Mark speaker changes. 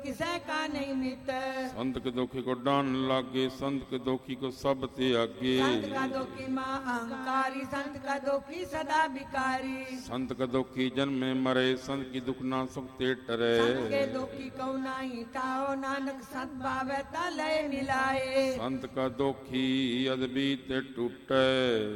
Speaker 1: किसै का नहीं मित।
Speaker 2: संत के दोखी को डान लागे, संत के दोखी को सब त्यागे।
Speaker 1: संत का दोखी माँ अहंकारी, संत का दोखी सदा विकारी।
Speaker 2: संत का दोखी जन्मे मरे, संत की दुख ना सुख ते टरे।
Speaker 1: संत के दोखी कौ नाही ताओ, नानक संत भावे ता लय मिलाए।
Speaker 2: संत का दोखी अदबी ते टूटे,